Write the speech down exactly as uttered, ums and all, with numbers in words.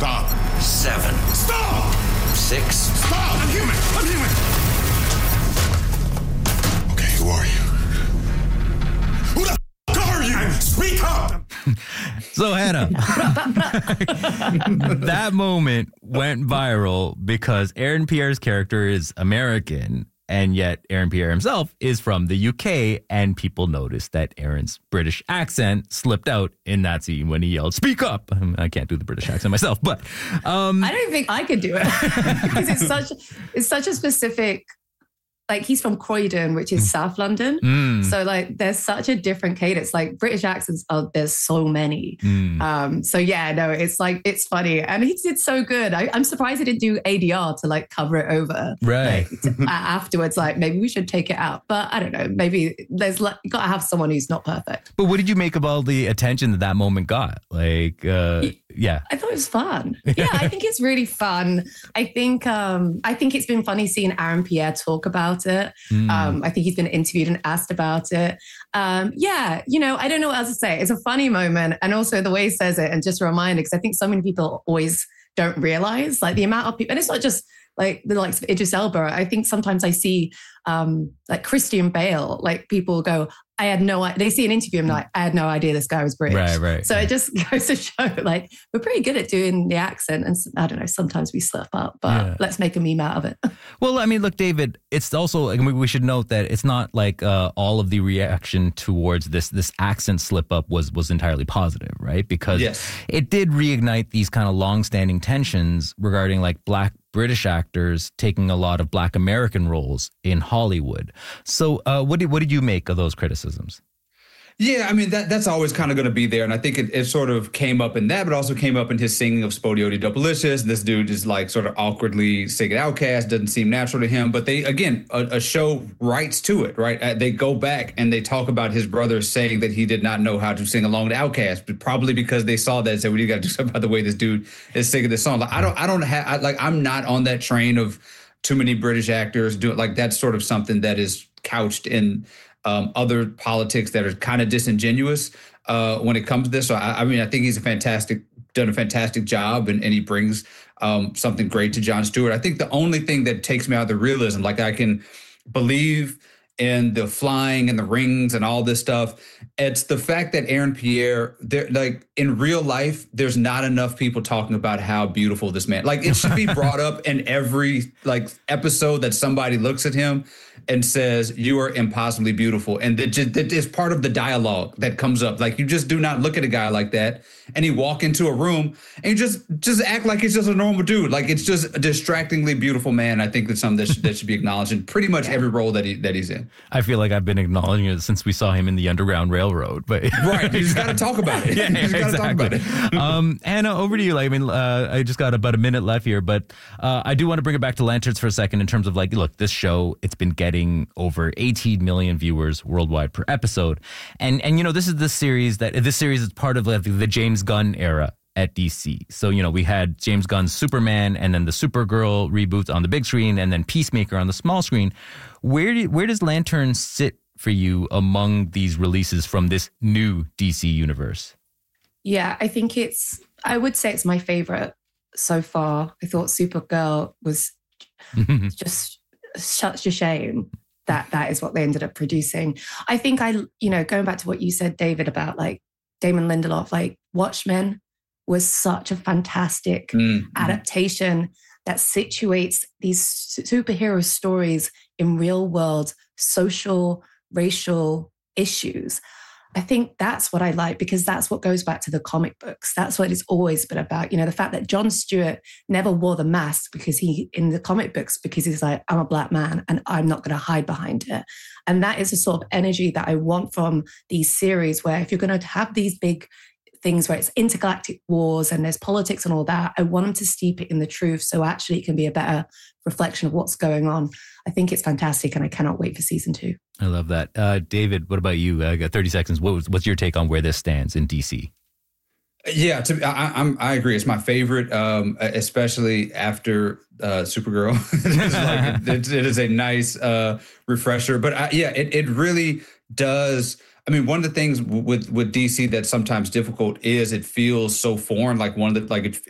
Stop. Seven. Stop! Six. Stop! I'm human! I'm human! Okay, who are you? Who the f*** are you? Speak up! So, Hannah, that moment went viral because Aaron Pierre's character is American, and yet Aaron Pierre himself is from the U K, and people noticed that Aaron's British accent slipped out in that scene when he yelled, "Speak up!" I can't do the British accent myself, but... Um, I don't think I could do it because it's such, it's such a specific... Like, he's from Croydon, which is South London. Mm. So, like, there's such a different cadence. Like, British accents, are there's so many. Mm. Um, so, yeah, no, it's like, it's funny. And he did so good. I, I'm surprised he didn't do A D R to, like, cover it over. Right. Like, to, afterwards, like, maybe we should take it out. But I don't know. Maybe there's, like, you got to have someone who's not perfect. But what did you make of all the attention that that moment got? Like, uh, yeah. I thought it was fun. Yeah, I think it's really fun. I think um, I think it's been funny seeing Aaron Pierre talk about it. Mm. Um, I think he's been interviewed and asked about it. Um, yeah, you know, I don't know what else to say. It's a funny moment. And also the way he says it, and just a reminder, because I think so many people always don't realize, like, the amount of people, and it's not just like the likes of Idris Elba. I think sometimes I see um, like Christian Bale, like people go, I had no idea. They see an interview and like, I had no idea this guy was British. Right, right. So it just goes to show, like, we're pretty good at doing the accent. And I don't know, sometimes we slip up, but Yeah. let's make a meme out of it. Well, I mean, look, David, it's also, like, we should note that it's not like uh, all of the reaction towards this this accent slip up was was entirely positive, right? Because Yes. it did reignite these kind of long-standing tensions regarding, like, Black British actors taking a lot of Black American roles in Hollywood. So uh, what did what did you make of those criticisms? Yeah, I mean, that that's always kind of going to be there. And I think it, it sort of came up in that, but also came up in his singing of Spodioti Doublelicious. This dude is like sort of awkwardly singing Outcast, doesn't seem natural to him. But they, again, a, a show writes to it, right? Uh, they go back and they talk about his brother saying that he did not know how to sing along to Outcast, but probably because they saw that and said, well, you got to do something about the way this dude is singing this song. Like, I don't, I don't have, I, like, I'm not on that train of too many British actors do it. Like, that's sort of something that is couched in Um, other politics that are kind of disingenuous uh, when it comes to this. So, I, I mean, I think he's a fantastic, done a fantastic job, and, and he brings um, something great to Jon Stewart. I think the only thing that takes me out of the realism, like, I can believe in the flying and the rings and all this stuff. It's the fact that Aaron Pierre, there, like, in real life, there's not enough people talking about how beautiful this man. Like, it should be brought up in every like episode that somebody looks at him and says, "You are impossibly beautiful," and that, just, that is part of the dialogue that comes up. Like, you just do not look at a guy like that, and you walk into a room and you just just act like he's just a normal dude. Like, it's just a distractingly beautiful man. I think that's something that should, that should be acknowledged in pretty much every role that he that he's in. I feel like I've been acknowledging it since we saw him in the Underground Railroad, but right, you just got to talk about it. Yeah, you just got to exactly. talk about it. um, Hannah, over to you. Like, I mean, uh, I just got about a minute left here, but uh, I do want to bring it back to Lanterns for a second in terms of, like, look, this show, it's been getting over eighteen million viewers worldwide per episode, and and you know, this is the series that this series is part of, like, the James Gunn era at D C. So, you know, we had James Gunn's Superman, and then the Supergirl reboots on the big screen, and then Peacemaker on the small screen. Where do, where does Lanterns sit for you among these releases from this new D C universe? Yeah, I think it's, I would say it's my favorite so far. I thought Supergirl was just such a shame that that is what they ended up producing. I think I, you know, going back to what you said, David, about, like, Damon Lindelof, like, Watchmen was such a fantastic mm-hmm. adaptation that situates these superhero stories in real world social, racial issues. I think that's what I like, because that's what goes back to the comic books. That's what it's always been about. You know, the fact that Jon Stewart never wore the mask because he, in the comic books, because he's like, I'm a Black man and I'm not going to hide behind it. And that is the sort of energy that I want from these series, where if you're going to have these big things where it's intergalactic wars and there's politics and all that, I want them to steep it in the truth, so actually it can be a better reflection of what's going on. I think it's fantastic, and I cannot wait for season two. I love that. Uh, David, what about you? I got thirty seconds. What was, what's your take on where this stands in D C? Yeah, to, I, I'm, I agree. It's my favorite, um, especially after uh, Supergirl. It's like, it, it is a nice uh, refresher. But I, yeah, it, it really does. I mean, one of the things with with D C that's sometimes difficult is it feels so foreign. Like one of the like it,